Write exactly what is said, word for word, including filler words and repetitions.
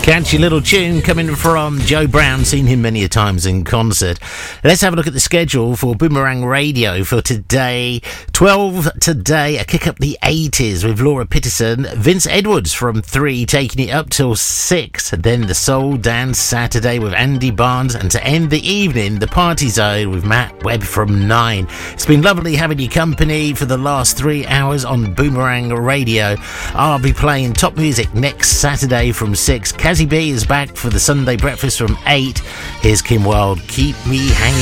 Catchy little tune coming from Joe Brown. Seen him many a times in concert. Let's have a look at the schedule for Boomerang Radio for today. twelve today, a kick up the eighties with Laura Peterson. Vince Edwards from three, taking it up till six. Then the Soul Dance Saturday with Andy Barnes. And to end the evening, the Party Zone with Matt Webb from nine. It's been lovely having you company for the last three hours on Boomerang Radio. I'll be playing top music next Saturday from six. Kazzy B is back for the Sunday breakfast from eight. Here's Kim Wilde, Keep Me Hanging.